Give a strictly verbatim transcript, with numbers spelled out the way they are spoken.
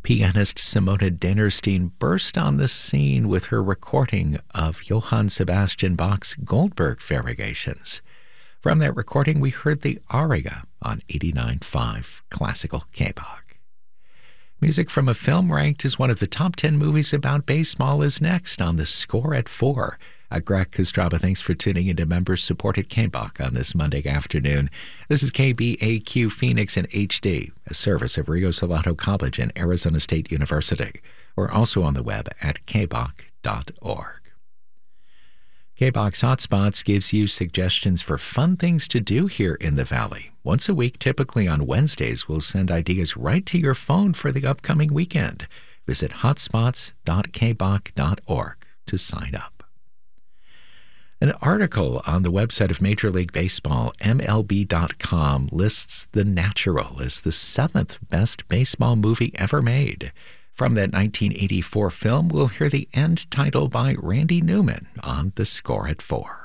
Pianist Simona Danerstein burst on the scene with her recording of Johann Sebastian Bach's Goldberg Variegations. From that recording, we heard the aria on eighty-nine point five Classical K-Bach. Music from a film ranked as one of the top ten movies about baseball is next on The Score at four. Uh, Greg Kostraba, thanks for tuning into members-supported K-Bach on this Monday afternoon. This is K B A Q Phoenix in H D, a service of Rio Salado College and Arizona State University. We're also on the web at k bach dot org. K-Bach's Hotspots gives you suggestions for fun things to do here in the Valley. Once a week, typically on Wednesdays, we'll send ideas right to your phone for the upcoming weekend. Visit hotspots dot k bach dot org to sign up. An article on the website of Major League Baseball, M L B dot com, lists The Natural as the seventh best baseball movie ever made. From that nineteen eighty-four film, we'll hear the end title by Randy Newman on The Score at four.